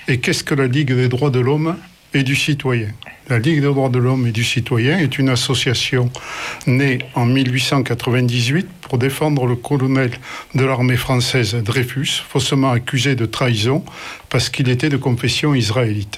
Et qu'est-ce que la Ligue des droits de l'homme et du citoyen ? La Ligue des droits de l'homme et du citoyen est une association née en 1898 pour défendre le colonel de l'armée française Dreyfus, faussement accusé de trahison parce qu'il était de confession israélite.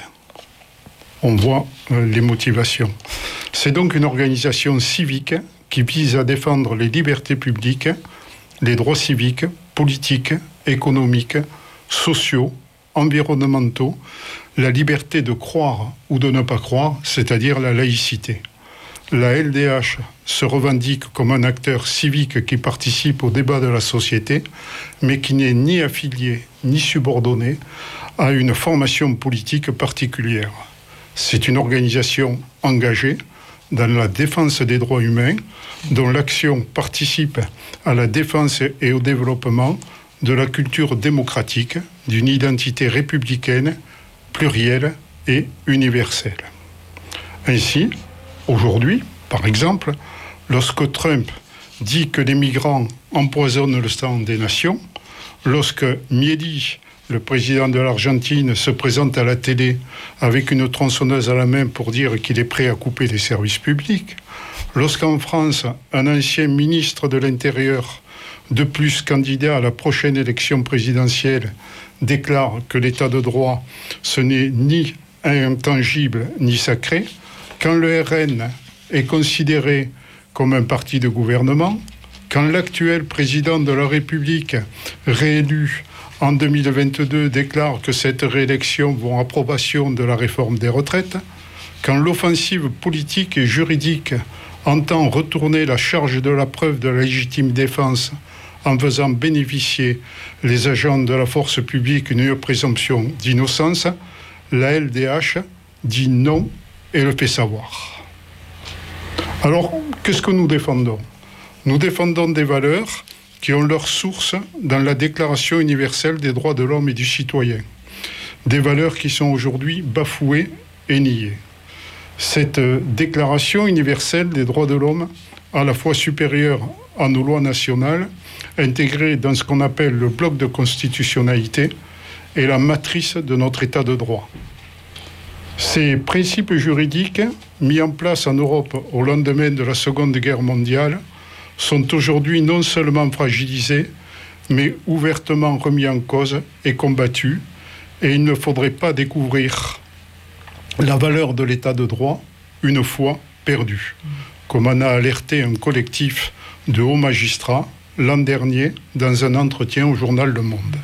On voit les motivations. C'est donc une organisation civique qui vise à défendre les libertés publiques, les droits civiques, politiques, économiques, sociaux, environnementaux, la liberté de croire ou de ne pas croire, c'est-à-dire la laïcité. La LDH se revendique comme un acteur civique qui participe au débat de la société, mais qui n'est ni affilié ni subordonné à une formation politique particulière. C'est une organisation engagée dans la défense des droits humains, dont l'action participe à la défense et au développement de la culture démocratique, d'une identité républicaine, plurielle et universelle. Ainsi, aujourd'hui, par exemple, lorsque Trump dit que les migrants empoisonnent le sang des nations, lorsque Milei, le président de l'Argentine, se présente à la télé avec une tronçonneuse à la main pour dire qu'il est prêt à couper les services publics, lorsqu'en France, un ancien ministre de l'Intérieur, de plus candidat à la prochaine élection présidentielle, déclare que l'état de droit, ce n'est ni intangible ni sacré, quand le RN est considéré comme un parti de gouvernement, quand l'actuel président de la République, réélu en 2022, déclare que cette réélection vaut approbation de la réforme des retraites, quand l'offensive politique et juridique entend retourner la charge de la preuve de la légitime défense en faisant bénéficier les agents de la force publique d'une présomption d'innocence, la LDH dit non et le fait savoir. Alors, qu'est-ce que nous défendons ? Nous défendons des valeurs qui ont leur source dans la Déclaration universelle des droits de l'homme et du citoyen. Des valeurs qui sont aujourd'hui bafouées et niées. Cette Déclaration universelle des droits de l'homme, à la fois supérieure à nos lois nationales, intégrée dans ce qu'on appelle le bloc de constitutionnalité, est la matrice de notre état de droit. Ces principes juridiques, mis en place en Europe au lendemain de la Seconde Guerre mondiale, sont aujourd'hui non seulement fragilisés, mais ouvertement remis en cause et combattus, et il ne faudrait pas découvrir la valeur de l'état de droit une fois perdu, comme en a alerté un collectif de hauts magistrats l'an dernier dans un entretien au journal Le Monde.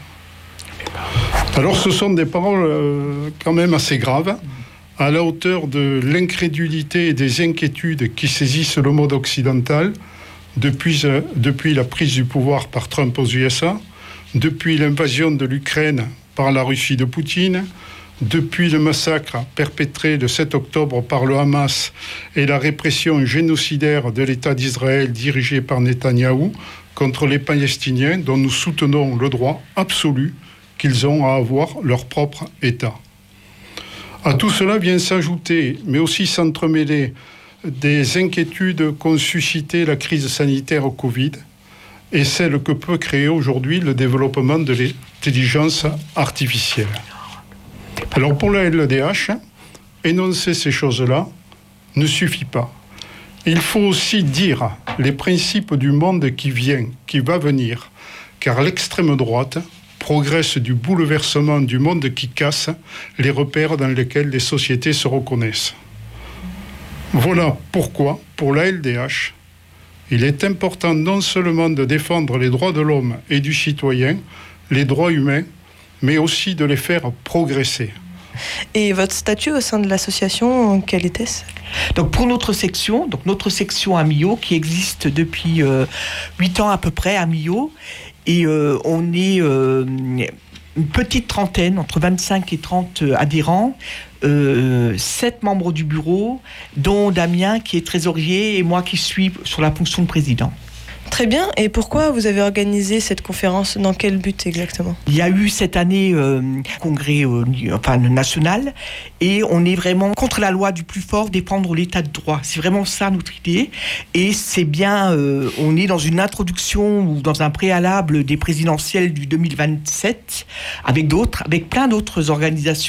Alors ce sont des paroles quand même assez graves, à la hauteur de l'incrédulité et des inquiétudes qui saisissent le monde occidental depuis la prise du pouvoir par Trump aux USA, depuis l'invasion de l'Ukraine par la Russie de Poutine, depuis le massacre perpétré le 7 octobre par le Hamas et la répression génocidaire de l'État d'Israël dirigé par Netanyahou contre les Palestiniens dont nous soutenons le droit absolu qu'ils ont à avoir leur propre État. À tout cela vient s'ajouter, mais aussi s'entremêler, des inquiétudes qu'ont suscité la crise sanitaire au Covid et celle que peut créer aujourd'hui le développement de l'intelligence artificielle. Alors pour la LDH, énoncer ces choses-là ne suffit pas. Il faut aussi dire les principes du monde qui vient, qui va venir, car l'extrême droite progresse du bouleversement du monde qui casse les repères dans lesquels les sociétés se reconnaissent. Voilà pourquoi, pour la LDH, il est important non seulement de défendre les droits de l'homme et du citoyen, les droits humains, mais aussi de les faire progresser. Et votre statut au sein de l'association, quel était-ce ? Donc pour notre section à Millau, qui existe depuis 8 ans à peu près à Millau, et on est une petite trentaine, entre 25 et 30 adhérents, 7 membres du bureau, dont Damien qui est trésorier et moi qui suis sur la fonction de président. Très bien. Et pourquoi vous avez organisé cette conférence ? Dans quel but exactement ? Il y a eu cette année congrès national et on est vraiment contre la loi du plus fort, défendre l'état de droit. C'est vraiment ça notre idée. Et c'est bien, on est dans une introduction ou dans un préalable des présidentielles du 2027 avec plein d'autres organisations